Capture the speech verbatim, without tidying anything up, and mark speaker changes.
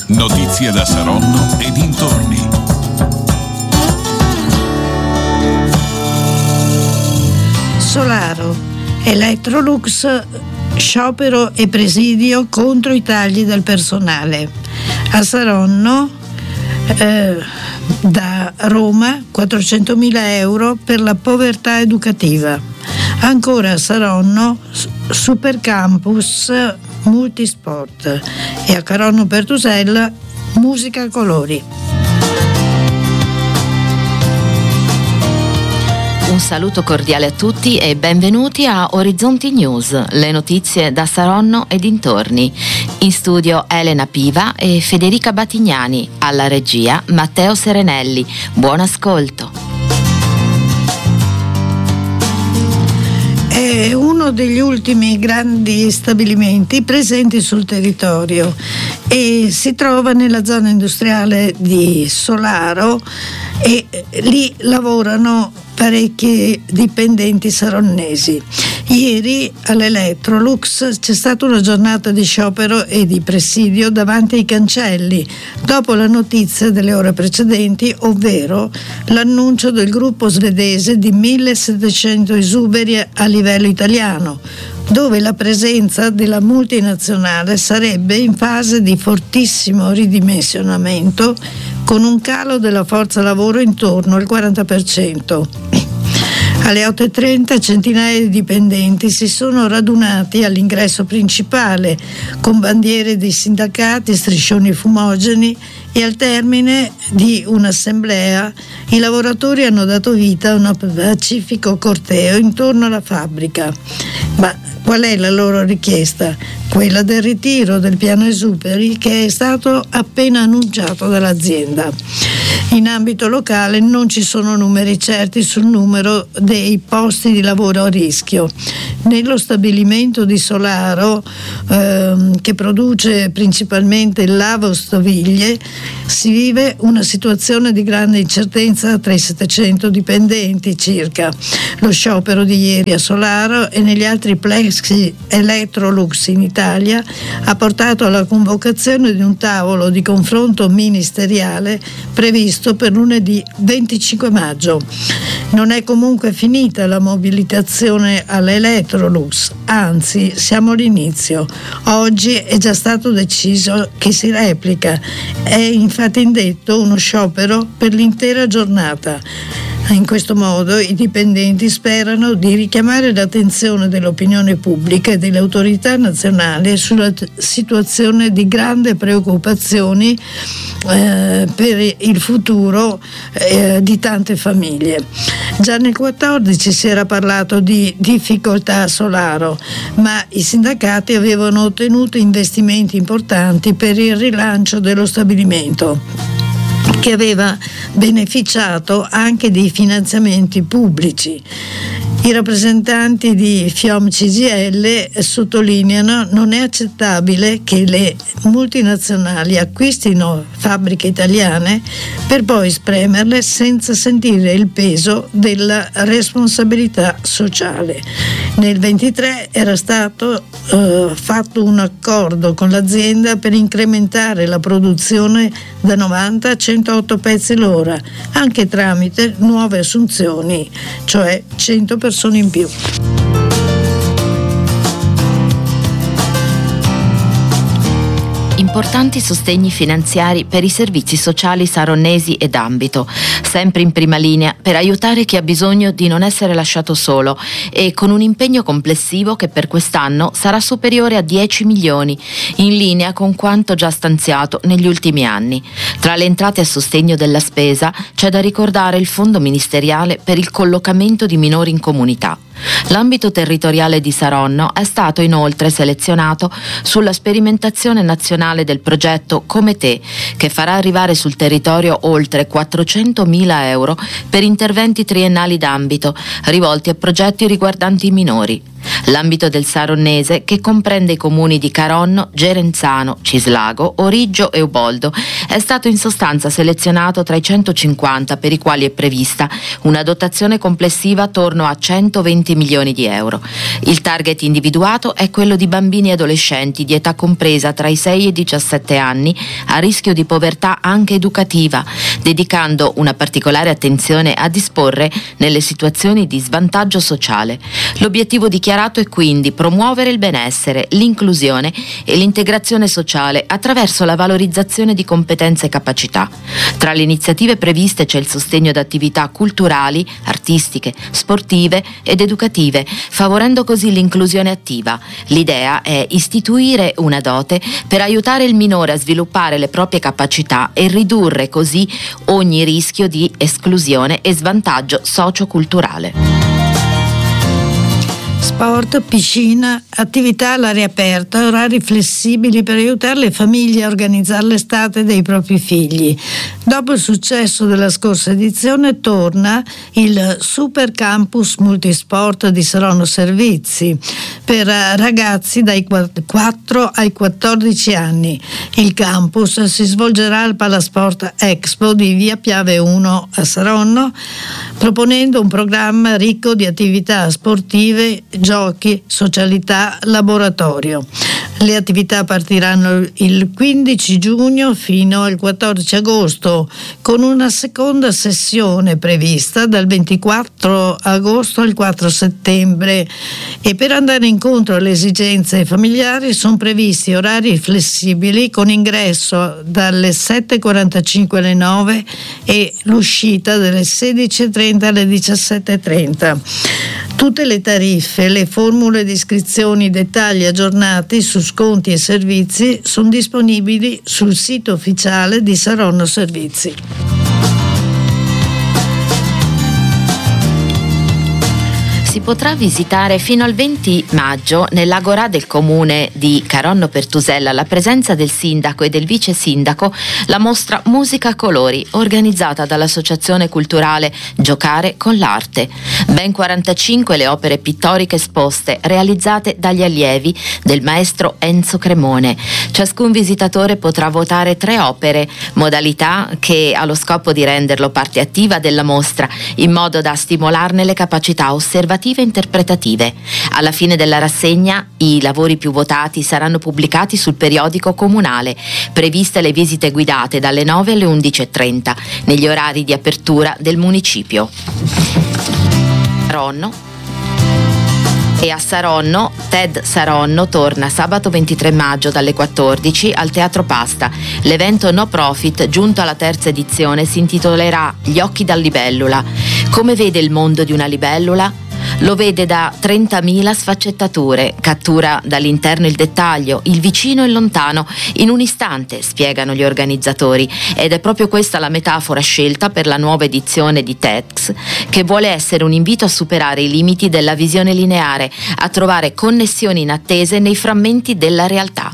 Speaker 1: Notizie da Saronno e dintorni.
Speaker 2: Solaro, Electrolux, sciopero e presidio contro i tagli del personale. A Saronno, eh, da Roma, quattrocentomila euro per la povertà educativa. Ancora a Saronno, Supercampus Multisport, e a Caronno Pertusella, musica a colori.
Speaker 3: Un saluto cordiale a tutti e benvenuti a Orizzonti News, le notizie da Saronno e dintorni. In studio Elena Piva e Federica Batignani, alla regia Matteo Serenelli. Buon ascolto.
Speaker 2: È uno degli ultimi grandi stabilimenti presenti sul territorio e si trova nella zona industriale di Solaro, e lì lavorano parecchi dipendenti saronnesi. Ieri all'Electrolux c'è stata una giornata di sciopero e di presidio davanti ai cancelli, dopo la notizia delle ore precedenti, ovvero l'annuncio del gruppo svedese di millesettecento esuberi a livello italiano, dove la presenza della multinazionale sarebbe in fase di fortissimo ridimensionamento, con un calo della forza lavoro intorno al quaranta per cento. Alle otto e trenta centinaia di dipendenti si sono radunati all'ingresso principale con bandiere dei sindacati, striscioni fumogeni, e al termine di un'assemblea i lavoratori hanno dato vita a un pacifico corteo intorno alla fabbrica. Ma qual è la loro richiesta? Quella del ritiro del piano esuberi, che è stato appena annunciato dall'azienda. In ambito locale non ci sono numeri certi sul numero dei posti di lavoro a rischio. Nello stabilimento di Solaro, ehm, che produce principalmente lavastoviglie, si vive una situazione di grande incertezza tra i settecento dipendenti circa. Lo sciopero di ieri a Solaro e negli altri plexi Electrolux in Italia ha portato alla convocazione di un tavolo di confronto ministeriale previsto per lunedì venticinque maggio. Non è comunque finita la mobilitazione all'Electrolux, anzi siamo all'inizio. Oggi è già stato deciso che si replica. È infatti indetto uno sciopero per l'intera giornata. In questo modo i dipendenti sperano di richiamare l'attenzione dell'opinione pubblica e delle autorità nazionali sulla t- situazione di grande preoccupazioni eh, per il futuro eh, di tante famiglie. Già nel quattordici si era parlato di difficoltà a Solaro, ma i sindacati avevano ottenuto investimenti importanti per il rilancio dello stabilimento, che aveva beneficiato anche di finanziamenti pubblici. I rappresentanti di FIOM C G I L sottolineano: non è accettabile che le multinazionali acquistino fabbriche italiane per poi spremerle senza sentire il peso della responsabilità sociale. Nel ventitré era stato eh, fatto un accordo con l'azienda per incrementare la produzione da novanta a centootto pezzi l'ora, anche tramite nuove assunzioni, cioè cento persone in più.
Speaker 3: Importanti sostegni finanziari per i servizi sociali saronnesi ed ambito, sempre in prima linea per aiutare chi ha bisogno di non essere lasciato solo, e con un impegno complessivo che per quest'anno sarà superiore a dieci milioni, in linea con quanto già stanziato negli ultimi anni. Tra le entrate a sostegno della spesa c'è da ricordare il fondo ministeriale per il collocamento di minori in comunità. L'ambito territoriale di Saronno è stato inoltre selezionato sulla sperimentazione nazionale del progetto Come Te, che farà arrivare sul territorio oltre quattrocentomila euro per interventi triennali d'ambito rivolti a progetti riguardanti i minori. L'ambito del Saronnese, che comprende i comuni di Caronno, Gerenzano, Cislago, Origgio e Uboldo, è stato in sostanza selezionato tra i centocinquanta per i quali è prevista una dotazione complessiva attorno a centoventi milioni di euro. Il target individuato è quello di bambini e adolescenti di età compresa tra i sei e i diciassette anni a rischio di povertà anche educativa, dedicando una particolare attenzione a disporre nelle situazioni di svantaggio sociale. L'obiettivo dichiarato è quindi promuovere il benessere, l'inclusione e l'integrazione sociale attraverso la valorizzazione di competenze e capacità. Tra le iniziative previste c'è il sostegno ad attività culturali, artistiche, sportive ed educative, favorendo così l'inclusione attiva. L'idea è istituire una dote per aiutare il minore a sviluppare le proprie capacità e ridurre così ogni rischio di esclusione e svantaggio socioculturale.
Speaker 2: Sport, piscina, attività all'aria aperta, orari flessibili per aiutare le famiglie a organizzare l'estate dei propri figli. Dopo il successo della scorsa edizione torna il Super Campus Multisport di Saronno Servizi per ragazzi dai quattro ai quattordici anni. Il campus si svolgerà al Palasport Expo di Via Piave uno a Saronno, proponendo un programma ricco di attività sportive, giochi, socialità, laboratorio. Le attività partiranno il quindici giugno fino al quattordici agosto, con una seconda sessione prevista dal ventiquattro agosto al quattro settembre, e per andare incontro alle esigenze familiari sono previsti orari flessibili con ingresso dalle sette e quarantacinque alle nove e l'uscita dalle sedici e trenta alle diciassette e trenta. Tutte le tariffe, le formule di iscrizione, i dettagli aggiornati su sconti e servizi sono disponibili sul sito ufficiale di Saronno Servizi.
Speaker 3: Si potrà visitare fino al venti maggio nell'Agorà del comune di Caronno Pertusella, alla presenza del sindaco e del vice sindaco, la mostra Musica a colori, organizzata dall'associazione culturale Giocare con l'arte. Ben quarantacinque le opere pittoriche esposte, realizzate dagli allievi del maestro Enzo Cremone. Ciascun visitatore potrà votare tre opere, modalità che ha lo scopo di renderlo parte attiva della mostra, in modo da stimolarne le capacità osservative e interpretative. Alla fine della rassegna i lavori più votati saranno pubblicati sul periodico comunale. Previste le visite guidate dalle nove alle undici e trenta negli orari di apertura del municipio. Saronno. E a Saronno, TED Saronno torna sabato ventitré maggio dalle quattordici al Teatro Pasta. L'evento no profit, giunto alla terza edizione, si intitolerà Gli occhi da libellula. Come vede il mondo di una libellula? Lo vede da trentamila sfaccettature, cattura dall'interno il dettaglio, il vicino e il lontano, in un istante, spiegano gli organizzatori, ed è proprio questa la metafora scelta per la nuova edizione di TEDx, che vuole essere un invito a superare i limiti della visione lineare, a trovare connessioni inattese nei frammenti della realtà.